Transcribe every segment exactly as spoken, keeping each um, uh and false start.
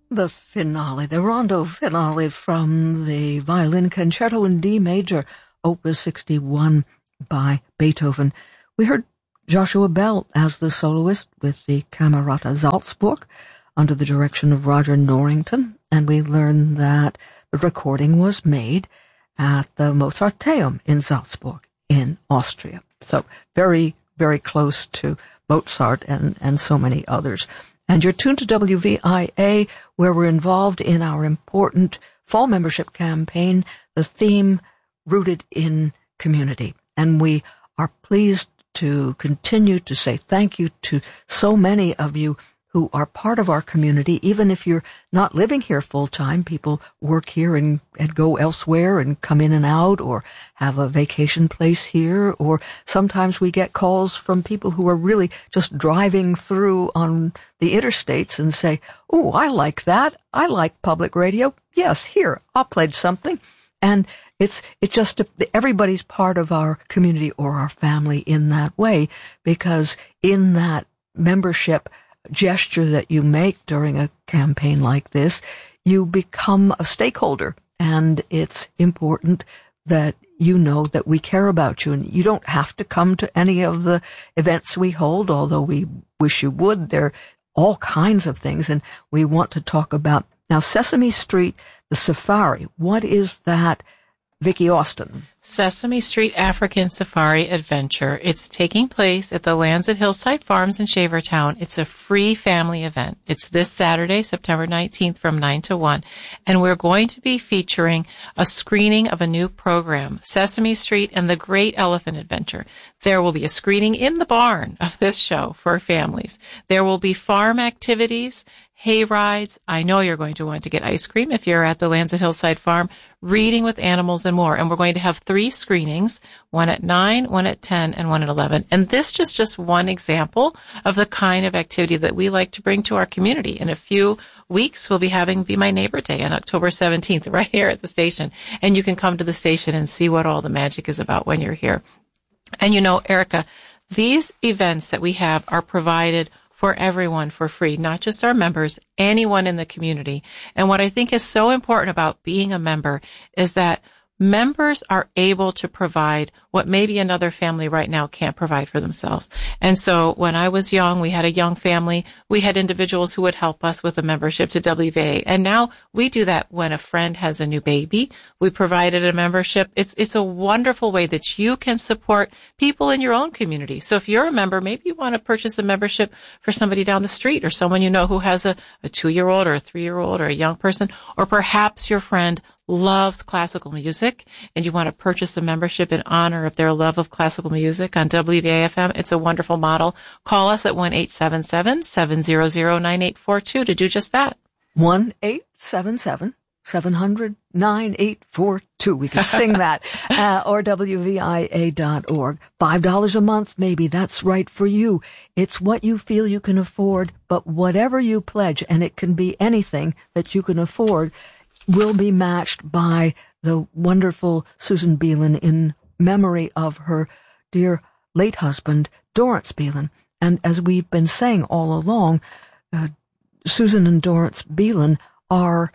The finale, the rondo finale from the Violin Concerto in D Major, Opus sixty-one by Beethoven. We heard Joshua Bell as the soloist with the Camerata Salzburg under the direction of Roger Norrington, and we learned that the recording was made at the Mozarteum in Salzburg in Austria. So very, very close to Mozart and, and so many others. And you're tuned to W V I A, where we're involved in our important fall membership campaign, the theme Rooted in Community. And we are pleased to continue to say thank you to so many of you who are part of our community, even if you're not living here full-time. People work here and, and go elsewhere and come in and out, or have a vacation place here, or sometimes we get calls from people who are really just driving through on the interstates and say, oh, I like that. I like public radio. Yes, here, I'll pledge something. And it's, it's just, everybody's part of our community or our family in that way, because in that membership gesture that you make during a campaign like this, you become a stakeholder, and it's important that you know that we care about you. And you don't have to come to any of the events we hold, although we wish you would. There are all kinds of things, and we want to talk about now Sesame Street, the Safari. What is that, Vicki Austin? Sesame Street African Safari Adventure. It's taking place at the Lands at Hillside Farms in Shavertown. It's a free family event. It's this Saturday, September nineteenth from nine to one. And we're going to be featuring a screening of a new program, Sesame Street and the Great Elephant Adventure. There will be a screening in the barn of this show for families. There will be farm activities, hay rides. I know you're going to want to get ice cream if you're at the Lands at Hillside Farm, reading with animals, and more. And we're going to have three screenings, one at nine, one at ten, and one at eleven. And this is just one example of the kind of activity that we like to bring to our community. In a few weeks, we'll be having Be My Neighbor Day on October seventeenth right here at the station. And you can come to the station and see what all the magic is about when you're here. And you know, Erica, these events that we have are provided for everyone for free, not just our members, anyone in the community. And what I think is so important about being a member is that members are able to provide what maybe another family right now can't provide for themselves. And so when I was young, we had a young family. We had individuals who would help us with a membership to W V A. And now we do that when a friend has a new baby. We provided a membership. It's, it's a wonderful way that you can support people in your own community. So if you're a member, maybe you want to purchase a membership for somebody down the street, or someone you know who has a, a two-year-old or a three-year-old or a young person, or perhaps your friend loves classical music and you want to purchase a membership in honor of their love of classical music on W V A F M. It's a wonderful model. Call us at one eight seven seven, seven zero zero, nine eight four two to do just that. one eight seven seven, seven hundred, nine eight four two. We can sing that. uh, or W V I A dot org. Five dollars a month, maybe that's right for you. It's what you feel you can afford, but whatever you pledge, and it can be anything that you can afford, will be matched by the wonderful Susan Beelen in memory of her dear late husband, Dorrance Beelen. And as we've been saying all along, uh, Susan and Dorrance Beelen are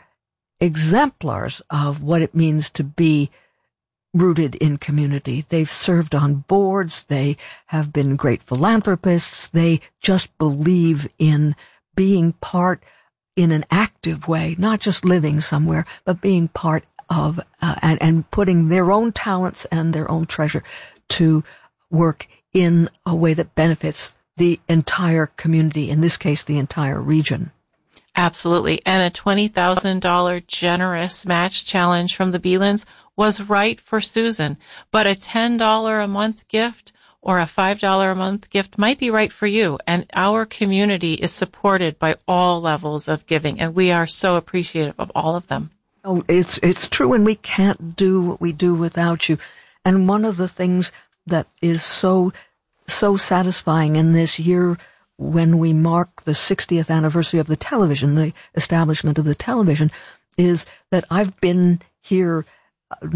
exemplars of what it means to be rooted in community. They've served on boards. They have been great philanthropists. They just believe in being part in an active way, not just living somewhere, but being part of uh, and, and putting their own talents and their own treasure to work in a way that benefits the entire community, in this case, the entire region. Absolutely. And a twenty thousand dollars generous match challenge from the Beelens was right for Susan, but a ten dollars a month gift or a five dollars a month gift might be right for you. And our community is supported by all levels of giving, and we are so appreciative of all of them. Oh, it's, it's true, and we can't do what we do without you. And one of the things that is so, so satisfying in this year when we mark the sixtieth anniversary of the television, the establishment of the television, is that I've been here not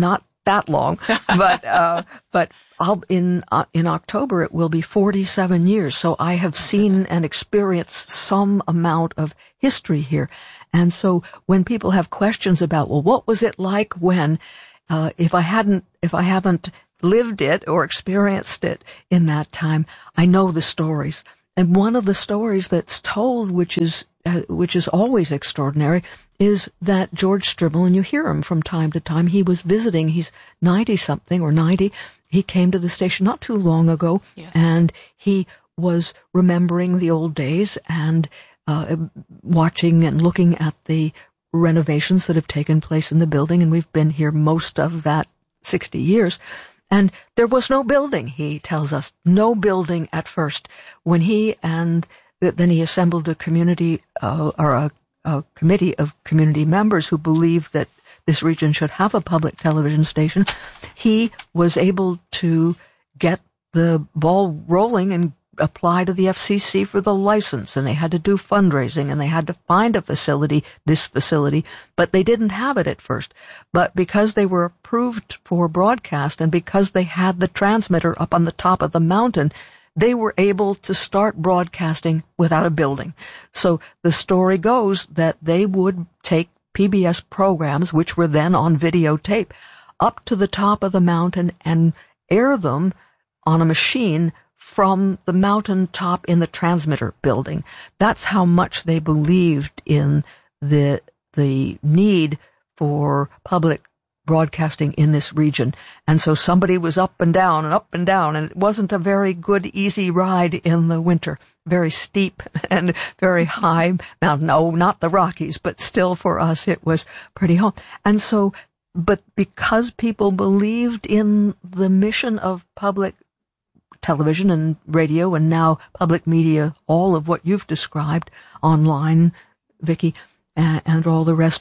that long, but uh, but I'll, in uh, in October it will be forty-seven years. So I have seen and experienced some amount of history here, and so when people have questions about, well, what was it like when, uh, if I hadn't, if I haven't lived it or experienced it in that time, I know the stories. And one of the stories that's told, which is uh, which is always extraordinary, is that George Stribble, and you hear him from time to time, he was visiting, he's ninety-something or ninety, he came to the station not too long ago, yes. and he was remembering the old days and uh, watching and looking at the renovations that have taken place in the building, and we've been here most of that sixty years. And there was no building, he tells us, no building at first. When he and then he assembled a community, uh, or a, a committee of community members who believed that this region should have a public television station. He was able to get the ball rolling and apply to the F C C for the license, and they had to do fundraising, and they had to find a facility, this facility, but they didn't have it at first. But because they were approved for broadcast, and because they had the transmitter up on the top of the mountain, they were able to start broadcasting without a building. So the story goes that they would take P B S programs, which were then on videotape, up to the top of the mountain and air them on a machine from the mountain top in the transmitter building. That's how much they believed in the the need for public broadcasting in this region. And so somebody was up and down and up and down, and it wasn't a very good, easy ride in the winter. Very steep and very high mountain. Oh, not the Rockies, but still for us it was pretty hard. And so, but because people believed in the mission of public television and radio, and now public media, all of what you've described, online, Vicki, and, and all the rest,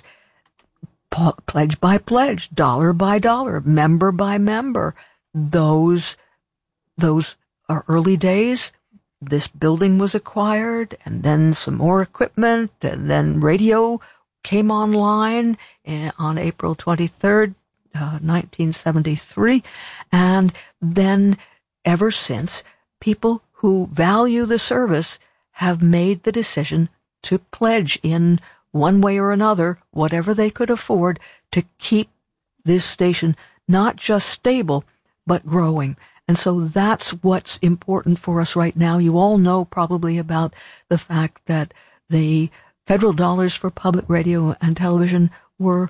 pledge by pledge, dollar by dollar, member by member, those, those are early days. This building was acquired, and then some more equipment, and then radio came online on April twenty-third, uh, nineteen seventy-three, and then ever since, people who value the service have made the decision to pledge in one way or another, whatever they could afford, to keep this station not just stable, but growing. And so that's what's important for us right now. You all know probably about the fact that the federal dollars for public radio and television were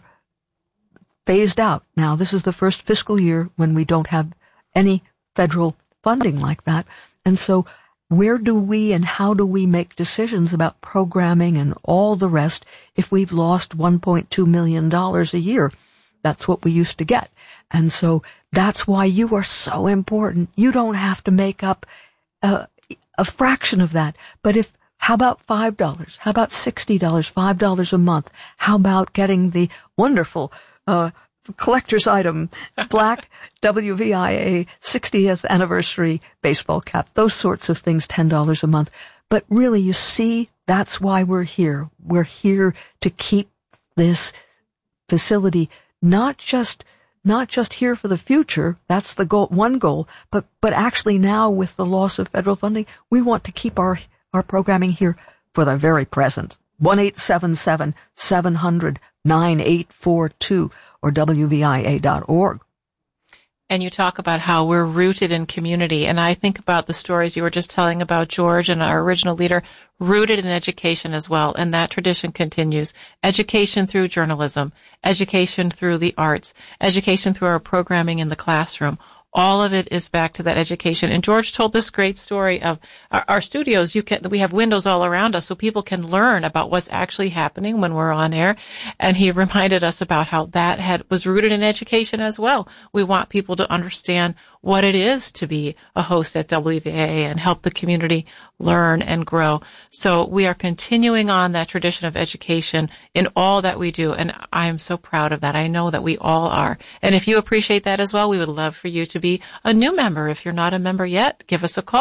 phased out. Now, this is the first fiscal year when we don't have any federal funding like that. And so where do we and how do we make decisions about programming and all the rest if we've lost one point two million dollars a year? That's what we used to get. And so that's why you are so important. You don't have to make up a, a fraction of that. But if, how about five dollars? How about sixty dollars, five dollars a month? How about getting the wonderful, uh, collector's item, black W V I A sixtieth anniversary baseball cap, those sorts of things, ten dollars a month. But really, you see, that's why we're here. We're here to keep this facility not just, not just here for the future. That's the goal, one goal, but, but actually now with the loss of federal funding, we want to keep our, our programming here for the very present. one eight seven seven, seven hundred, nine eight four two or W V I A dot org. And you talk about how we're rooted in community. And I think about the stories you were just telling about George and our original leader, rooted in education as well. And that tradition continues. Education through journalism, education through the arts, education through our programming in the classroom. All of it is back to that education. And George told this great story of our, our studios. You can, we have windows all around us so people can learn about what's actually happening when we're on air. And he reminded us about how that had, was rooted in education as well. We want people to understand what it is to be a host at W V A and help the community learn and grow. So we are continuing on that tradition of education in all that we do. And I am so proud of that. I know that we all are. And if you appreciate that as well, we would love for you to be a new member. If you're not a member yet, give us a call.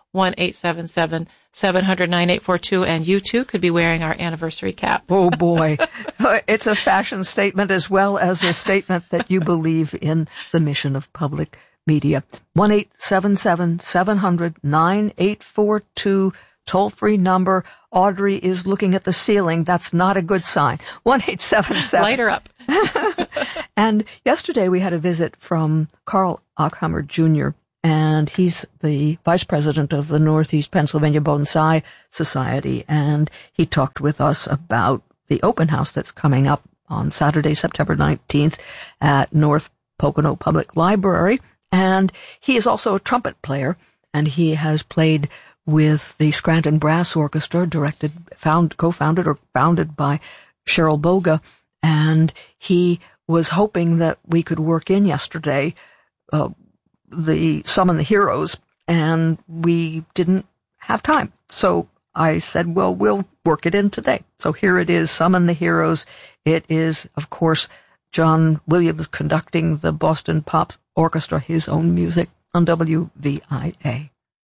one eight seven seven, seven hundred, nine eight four two. And you too could be wearing our anniversary cap. Oh boy. It's a fashion statement as well as a statement that you believe in the mission of public media. one eight seven seven, seven hundred, nine eight four two. Toll-free number. Audrey is looking at the ceiling. That's not a good sign. one eight seven seven. Light her up. And yesterday we had a visit from Carl Ockhammer Junior, and he's the vice president of the Northeast Pennsylvania Bonsai Society, and he talked with us about the open house that's coming up on Saturday, September nineteenth at North Pocono Public Library. And he is also a trumpet player, and he has played with the Scranton Brass Orchestra, directed, found, co-founded or founded by Cheryl Boga, and he was hoping that we could work in yesterday uh, the Summon the Heroes, and we didn't have time. So I said, well, we'll work it in today. So here it is, Summon the Heroes. It is, of course, John Williams conducting the Boston Pop Orchestra, his own music on W V I A.